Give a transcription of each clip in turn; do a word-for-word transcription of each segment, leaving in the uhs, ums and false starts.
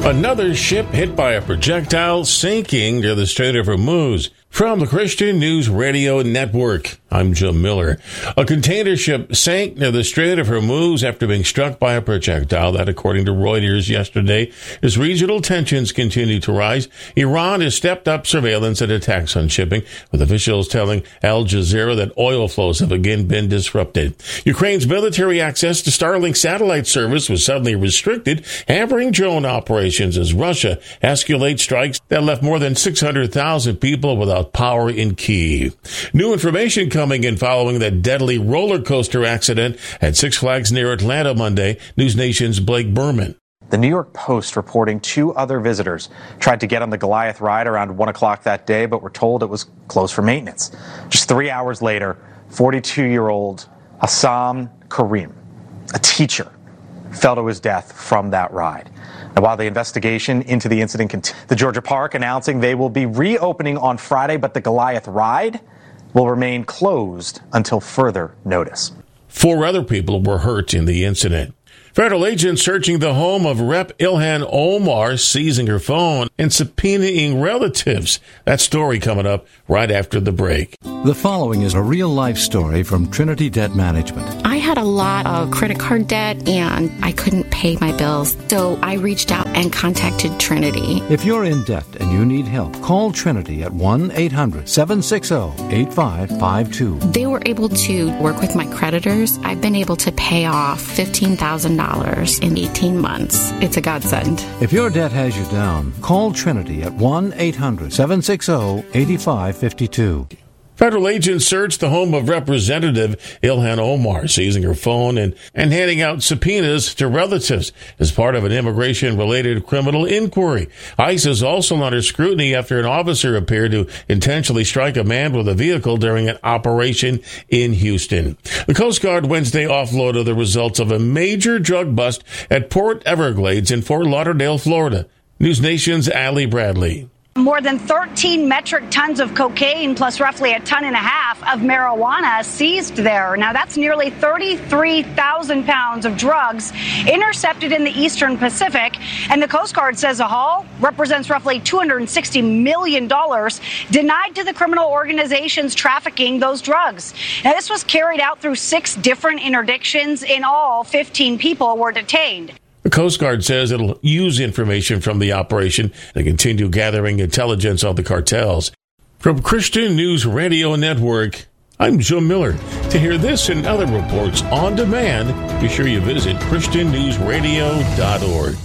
Another ship hit by a projectile sinking near the Strait of Hormuz. From the Christian News Radio Network, I'm Jim Miller. A container ship sank near the Strait of Hormuz after being struck by a projectile. That, according to Reuters yesterday, as regional tensions continue to rise, Iran has stepped up surveillance and attacks on shipping, with officials telling Al Jazeera that oil flows have again been disrupted. Ukraine's military access to Starlink satellite service was suddenly restricted, hampering drone operations as Russia escalates strikes that left more than six hundred thousand people without power in Kyiv. New information coming in following that deadly roller coaster accident at Six Flags near Atlanta Monday. News Nation's Blake Berman. The New York Post reporting two other visitors tried to get on the Goliath ride around one o'clock that day, but were told it was closed for maintenance. Just three hours later, forty-two-year-old Assam Karim, a teacher, fell to his death from that ride. And while the investigation into the incident continues, the Georgia Park announcing they will be reopening on Friday, but the Goliath ride will remain closed until further notice. Four other people were hurt in the incident. Federal agents searching the home of Representative Ilhan Omar, seizing her phone and subpoenaing relatives. That story coming up right after the break. The following is a real-life story from Trinity Debt Management. I had a lot of credit card debt, and I couldn't pay my bills, so I reached out and contacted Trinity. If you're in debt and you need help, call Trinity at one eight hundred seven six zero eight five five two. They were able to work with my creditors. I've been able to pay off fifteen thousand dollars in eighteen months. It's a godsend. If your debt has you down, call Trinity at one eight hundred seven six zero eight five five two. Federal agents searched the home of Representative Ilhan Omar, seizing her phone and, and handing out subpoenas to relatives as part of an immigration-related criminal inquiry. ICE is also under scrutiny after an officer appeared to intentionally strike a man with a vehicle during an operation in Houston. The Coast Guard Wednesday offloaded the results of a major drug bust at Port Everglades in Fort Lauderdale, Florida. News Nation's Allie Bradley. More than thirteen metric tons of cocaine plus roughly a ton and a half of marijuana seized there. Now, that's nearly thirty-three thousand pounds of drugs intercepted in the Eastern Pacific. And the Coast Guard says the haul represents roughly two hundred sixty million dollars denied to the criminal organizations trafficking those drugs. Now, this was carried out through six different interdictions. In all, fifteen people were detained. The Coast Guard says it'll use information from the operation to continue gathering intelligence on the cartels. From Christian News Radio Network, I'm Jim Miller. To hear this and other reports on demand, be sure you visit Christian News Radio dot org.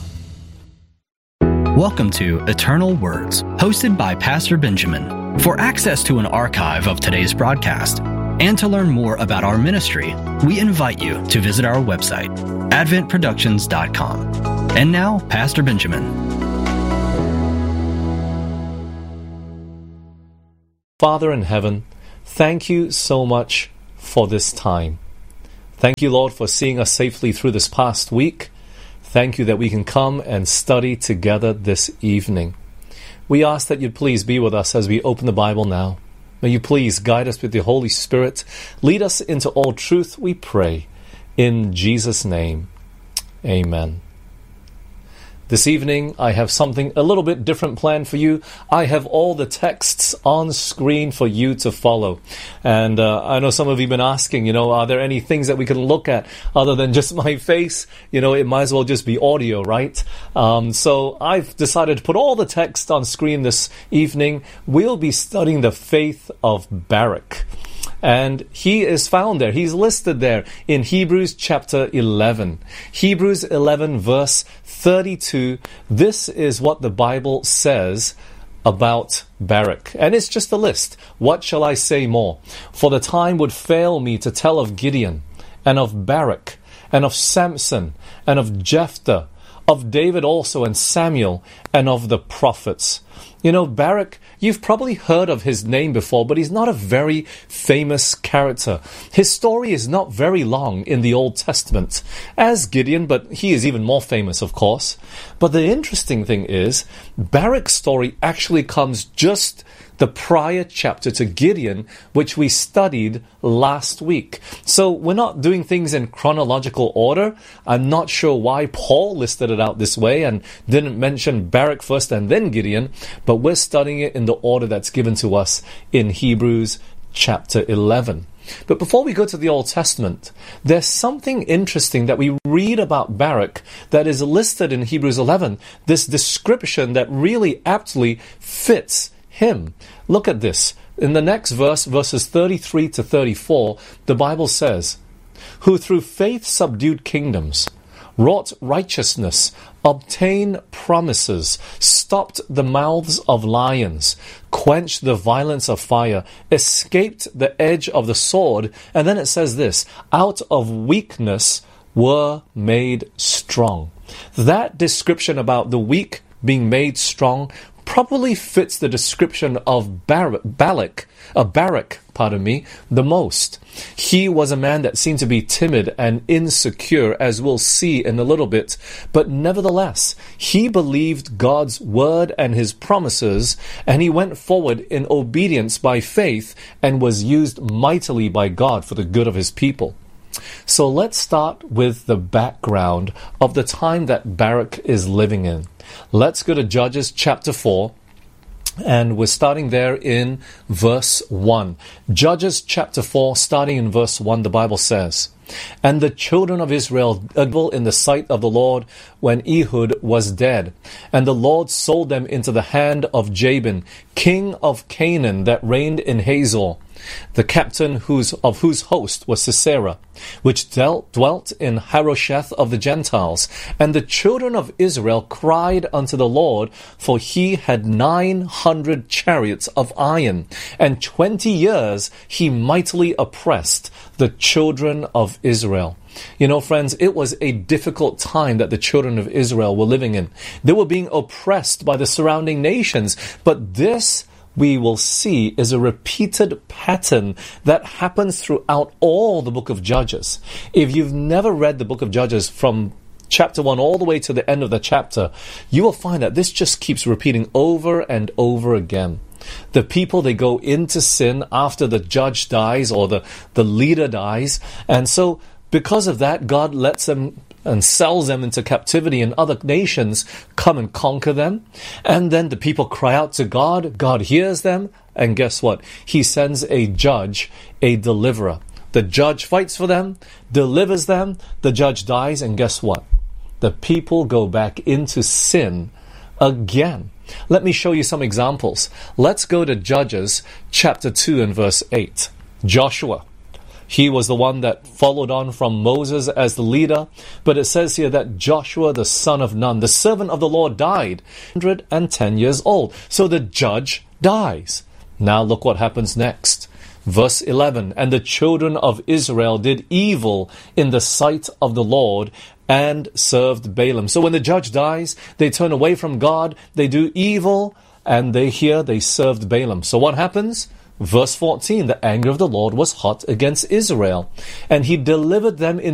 Welcome to Eternal Words, hosted by Pastor Benjamin. For access to an archive of today's broadcast and to learn more about our ministry, we invite you to visit our website, advent productions dot com. And now, Pastor Benjamin. Father in heaven, thank you so much for this time. Thank you, Lord, for seeing us safely through this past week. Thank you that we can come and study together this evening. We ask that you'd please be with us as we open the Bible now. May you please guide us with your Holy Spirit. Lead us into all truth, we pray. In Jesus' name, amen. This evening, I have something a little bit different planned for you. I have all the texts on screen for you to follow. And uh, I know some of you have been asking, you know, are there any things that we can look at other than just my face? You know, it might as well just be audio, right? Um, so I've decided to put all the text on screen this evening. We'll be studying the faith of Barak. And he is found there. He's listed there in Hebrews chapter eleven. Hebrews eleven verse thirty-two. This is what the Bible says about Barak. And it's just a list. What shall I say more? For the time would fail me to tell of Gideon, and of Barak, and of Samson, and of Jephthah, of David also, and Samuel, and of the prophets. You know, Barak, you've probably heard of his name before, but he's not a very famous character. His story is not very long in the Old Testament, as Gideon, but he is even more famous, of course. But the interesting thing is, Barak's story actually comes just the prior chapter to Gideon, which we studied last week. So we're not doing things in chronological order. I'm not sure why Paul listed it out this way and didn't mention Barak first and then Gideon, but we're studying it in the order that's given to us in Hebrews chapter eleven. But before we go to the Old Testament, there's something interesting that we read about Barak that is listed in Hebrews eleven, this description that really aptly fits him. Look at this. In the next verse, verses thirty-three to thirty-four, the Bible says, "Who through faith subdued kingdoms, wrought righteousness, obtained promises, stopped the mouths of lions, quenched the violence of fire, escaped the edge of the sword," and then it says this, "out of weakness were made strong." That description about the weak being made strong probably fits the description of Bar- Balak, uh, Barak, pardon me, the most. He was a man that seemed to be timid and insecure, as we'll see in a little bit, but nevertheless, he believed God's word and his promises, and he went forward in obedience by faith and was used mightily by God for the good of his people. So let's start with the background of the time that Barak is living in. Let's go to Judges chapter four, and we're starting there in verse one. Judges chapter four, starting in verse one, the Bible says, "And the children of Israel did evil in the sight of the Lord when Ehud was dead. And the Lord sold them into the hand of Jabin, king of Canaan, that reigned in Hazor, the captain whose, of whose host was Sisera, which dealt, dwelt in Harosheth of the Gentiles. And the children of Israel cried unto the Lord, for he had nine hundred chariots of iron, and twenty years he mightily oppressed the children of Israel." You know, friends, it was a difficult time that the children of Israel were living in. They were being oppressed by the surrounding nations, but this, we will see, is a repeated pattern that happens throughout all the book of Judges. If you've never read the book of Judges from chapter one all the way to the end of the chapter, you will find that this just keeps repeating over and over again. The people, they go into sin after the judge dies or the, the leader dies, and so because of that, God lets them and sells them into captivity, and other nations come and conquer them. And then the people cry out to God. God hears them. And guess what? He sends a judge, a deliverer. The judge fights for them, delivers them. The judge dies. And guess what? The people go back into sin again. Let me show you some examples. Let's go to Judges chapter two and verse eight. Joshua. He was the one that followed on from Moses as the leader. But it says here that Joshua, the son of Nun, the servant of the Lord, died, one hundred ten years old. So the judge dies. Now look what happens next. Verse eleven, "And the children of Israel did evil in the sight of the Lord and served Balaam." So when the judge dies, they turn away from God, they do evil, and they here they served Balaam. So what happens? Verse fourteen, "The anger of the Lord was hot against Israel, and he delivered them in